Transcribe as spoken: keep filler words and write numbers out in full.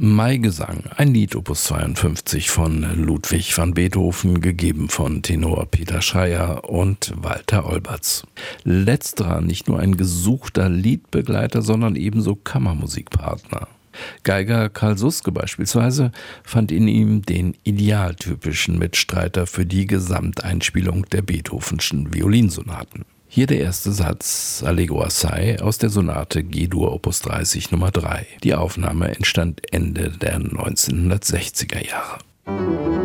Maigesang, ein Lied Opus zweiundfünfzig von Ludwig van Beethoven, gegeben von Tenor Peter Schreyer und Walter Olberts. Letzterer nicht nur ein gesuchter Liedbegleiter, sondern ebenso Kammermusikpartner. Geiger Karl Suske beispielsweise fand in ihm den idealtypischen Mitstreiter für die Gesamteinspielung der Beethovenschen Violinsonaten. Hier der erste Satz, Allegro assai, aus der Sonate G-Dur Opus dreißig Nummer drei. Die Aufnahme entstand Ende der neunzehnhundertsechziger Jahre.